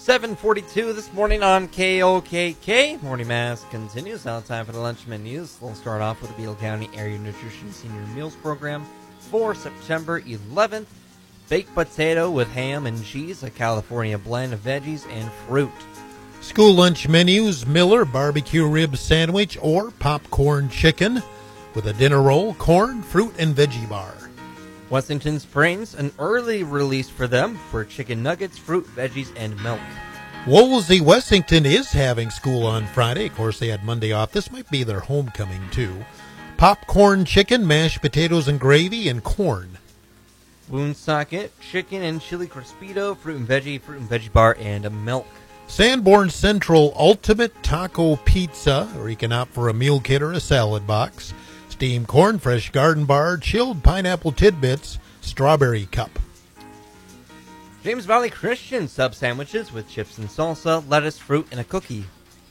7:42 this morning on KOKK. Morning Mass continues. Now time for the lunch menus. We'll start off with the Beale County Area Nutrition Senior Meals Program for September 11th. Baked potato with ham and cheese, a California blend of veggies and fruit. School lunch menus: Miller barbecue rib sandwich or popcorn chicken with a dinner roll, corn, fruit, and veggie bar. Wessington Springs, an early release for them for chicken nuggets, fruit, veggies, and milk. Wolsey Wessington is having school on Friday. Of course, they had Monday off. This might be their homecoming, too. Popcorn chicken, mashed potatoes and gravy, and corn. Woonsocket, chicken and chili crispito, fruit and veggie bar, and a milk. Sanborn Central Ultimate Taco Pizza, or you can opt for a meal kit or a salad box. Steamed corn, fresh garden bar, chilled pineapple tidbits, strawberry cup. James Valley Christian sub sandwiches with chips and salsa, lettuce, fruit, and a cookie.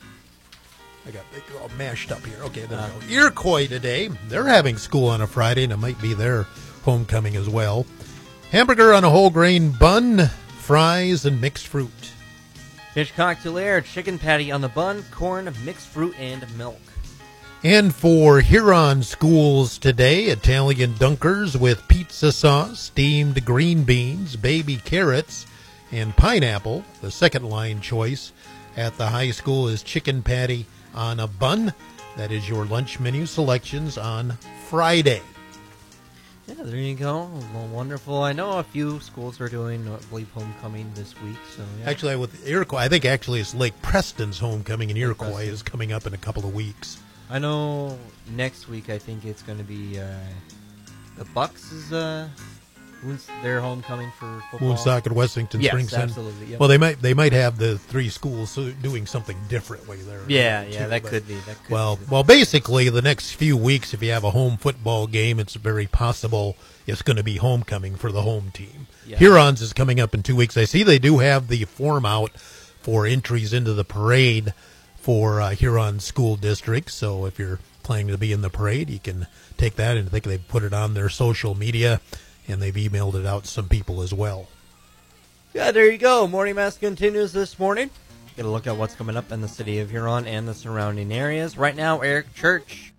I got it all mashed up here. Okay, there we go. Iroquois today. They're having school on a Friday, and it might be their homecoming as well. Hamburger on a whole grain bun, fries, and mixed fruit. Hitchcock Tulare, chicken patty on the bun, corn, mixed fruit, and milk. And for Huron schools today, Italian dunkers with pizza sauce, steamed green beans, baby carrots, and pineapple. The second line choice at the high school is chicken patty on a bun. That is your lunch menu selections on Friday. Yeah, there you go. Well, wonderful. I know a few schools are doing, I believe, homecoming this week. So yeah. Actually, with Iroquois, I think actually it's Lake Preston's homecoming, and Iroquois is coming up in a couple of weeks. I know next week I think it's going to be the Bucks is their homecoming for football. Woonsocket, Wessington, yes, Springs. Absolutely. Yep. Well, they might have the three schools doing something differently there. Yeah, that could be. Well, basically the next few weeks, if you have a home football game, it's very possible it's going to be homecoming for the home team. Yeah. Hurons is coming up in 2 weeks. I see they do have the form out for entries into the parade for Huron School District. So if you're planning to be in the parade, you can take that, and I think they've put it on their social media, and they've emailed it out to some people as well. Yeah, there you go. Morning Mass continues this morning. Get a look at what's coming up in the city of Huron and the surrounding areas. Right now, Eric Church.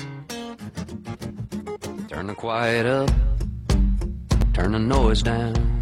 Turn the quiet up, turn the noise down.